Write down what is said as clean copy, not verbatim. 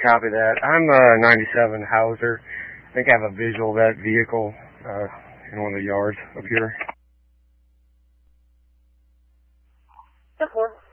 Copy that. I'm a 97 Hauser. I think I have a visual of that vehicle in one of the yards up here. 10-4.